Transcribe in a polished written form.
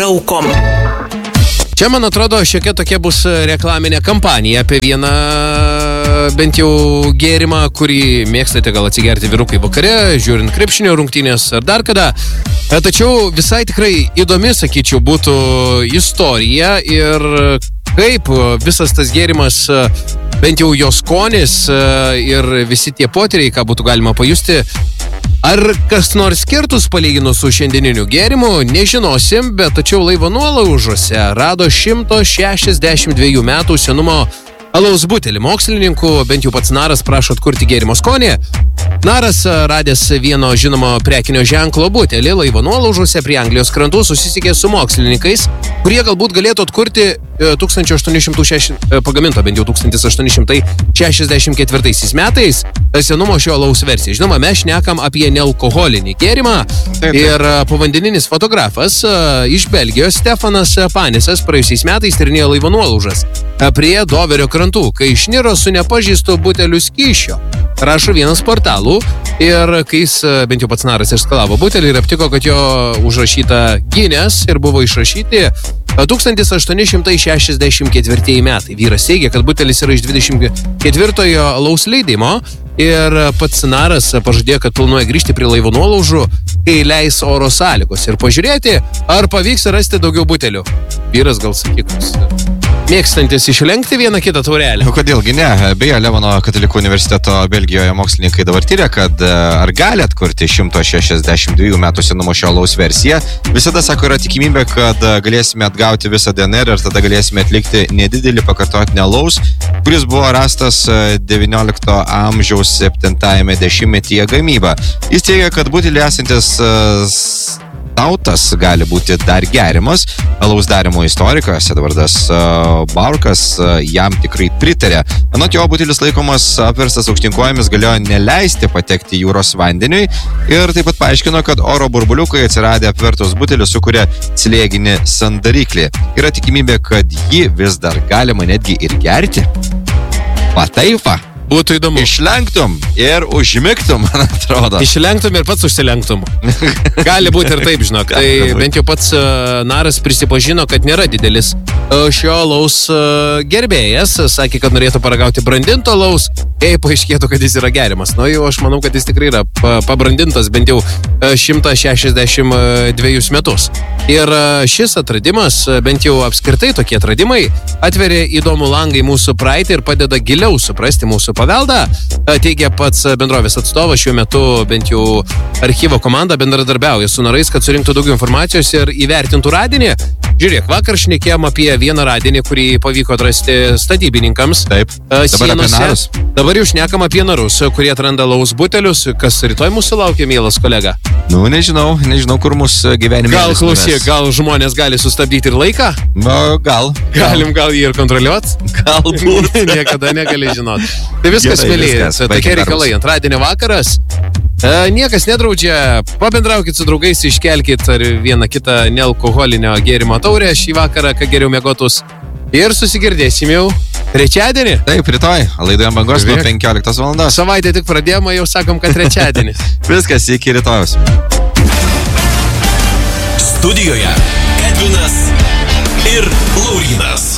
raukom. Čia, man atrodo, šiokia tokia bus reklaminė kampanija apie vieną bent jau gėrimą, kurį mėgstate gal atsigerti vyrukai vakare, žiūrint krepšinio rungtynės ar dar kada. Tačiau visai tikrai įdomi, sakyčiau, būtų istorija ir kaip visas tas gėrimas, bent jau jo skonis ir visi tie potyriai, ką būtų galima pajusti. Ar kas nors skirtus palyginus su šiandieniniu gėrimu, nežinosim, bet tačiau laivo nuolaužose rado 162 metų senumo alaus butelį. Mokslininkų, bent jau pats Naras prašo atkurti gėrimo skonį. Naras, radęs vieno žinomo prekinio ženklo butelį laivo nuolaužose prie Anglijos krantų, susisikė su mokslininkais, kurie galbūt galėtų atkurti pagaminto bent jau 1864 metais senumo šio alaus versiją. Žinoma, mes šnekam apie nealkoholinį gėrimą. Ir povandeninis fotografas iš Belgijos Stefanas Panisas praėjusiais metais tyrinėjo laivo nuolaužas prie Doverio krantų, kai išniro su nepažįstu buteliu skysčio. Rašo vienas portalų ir kai jis, bent jau pats Naras, išskalavo butelį ir aptiko, kad jo užrašyta Guinness ir buvo išrašyti 1864 metai. Vyras teigia, kad butelis yra iš 24-ojo alaus leidimo ir pats Naras pažadėjo, kad planuoja grįžti prie laivo nuolaužų, kai leis oro sąlygos ir pažiūrėti, ar pavyks rasti daugiau butelių. Vyras gal sakykus mėgstantis išlenkti vieną kitą taurelę. Kodėlgi ne? Beje, Levono katalikų universiteto Belgijoje mokslininkai dabar tyria, kad ar gali atkurti 162 metų senumo šio alaus versiją. Visada, sako, yra tikimybė, kad galėsime atgauti visą DNR ir tada galėsime atlikti nedidelį pakartotinį alaus, kuris buvo rastas 19 amžiaus 70-ame dešimtmetyje gamybą. Jis teigia, kad butelį esantis tautas gali būti dar gerimas. Alaus darimo istorikas Edvardas Baurkas jam tikrai pritarė. Anot jo, butelis laikomas apverstas aukštinkojomis galėjo neleisti patekti jūros vandeniui ir taip pat paaiškino, kad oro burbuliukai atsiradę apvertus butelį sukuria slėginį sandariklį. Yra tikimybė, kad jį vis dar galima netgi ir gerti. Pataifa. Būtų įdomu. Išlenktum ir užmigtum, man atrodo. Išlenktum ir pats užsilenktum. Gali būti ir taip, žinok. Tai bent jau pats Naras prisipažino, kad nėra didelis šio alaus gerbėjas. Sakė, kad norėtų paragauti brandinto alaus, jei paaiškėtų, kad jis yra geriamas. Nu, jau aš manau, kad jis tikrai yra pabrandintas bent jau 162 metus. Ir šis atradimas, bent jau apskritai tokie atradimai, atveria įdomų langą į mūsų praeitį ir padeda giliau suprasti mūsų paveldą, teigia pats bendrovės atstovas. Šiuo metu bent jau archyvo komanda bendradarbiauja su narais, kad surinktų daugiau informacijos ir įvertintų radinį. Žiūrėk, vakar šnekėjom apie vieną radinį, kurį pavyko atrasti statybininkams. Taip, dabar apie narus. Dabar jau šnekam apie narus, kurie atranda alaus butelius. Kas rytoj mūsų laukia, mielas kolega? Nu, nežinau, kur mūsų gyvenime. Gal klausyk, gal žmonės gali sustabdyti ir laiką? Nu, gal. Galim gal jį ir kontroliuoti? Galbūt. Niekada negali žinoti. Tai viskas, mėlyje. Tokie reikalai. Antradienio vakaras. Niekas nedraudžia. Pabendraukit su draugais, iškelkit ar vieną kitą nealkoholinio gėrimo taurę šį vakarą, kad geriau miegotus. Ir susigirdėsim jau trečiadienį. Taip, rytoj. Laidoje bangos nuo 15 val. Savaitę tik pradėjome, jau sakom, kad trečiadienis. Viskas, iki rytojus. Studijoje Edvinas ir Laurynas.